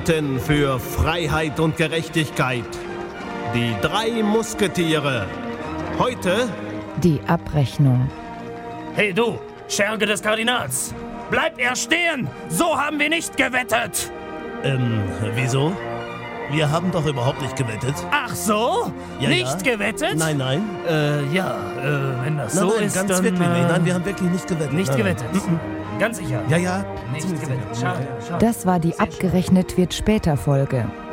kämpften für Freiheit und Gerechtigkeit. Die 3 Musketiere. Heute Die Abrechnung. Hey du, Scherge des Kardinals! Bleib er stehen! So haben wir nicht gewettet! Wieso? Wir haben doch überhaupt nicht gewettet. Ach so? Ja, nicht ja. gewettet? Nein. Wenn das Nein, so nein, ist, ganz dann... wirklich nicht. Nein, wir haben wirklich nicht gewettet. Nicht Nein, gewettet. nein. Ganz sicher. Ja. Nicht gewettet. Schade. Das war die Abgerechnet wird später Folge.